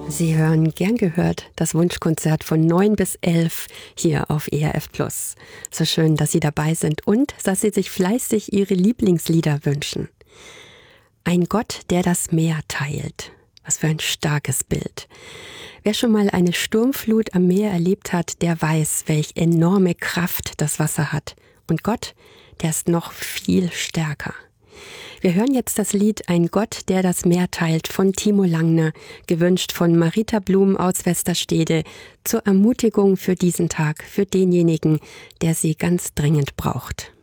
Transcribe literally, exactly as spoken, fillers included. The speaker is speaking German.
Sie hören gern gehört das Wunschkonzert von neun bis elf hier auf E R F Plus. So schön, dass Sie dabei sind und dass Sie sich fleißig Ihre Lieblingslieder wünschen. Ein Gott, der das Meer teilt. Was für ein starkes Bild. Wer schon mal eine Sturmflut am Meer erlebt hat, der weiß, welch enorme Kraft das Wasser hat. Und Gott, der ist noch viel stärker. Wir hören jetzt das Lied Ein Gott, der das Meer teilt von Timo Langner, gewünscht von Marita Blum aus Westerstede, zur Ermutigung für diesen Tag, für denjenigen, der sie ganz dringend braucht.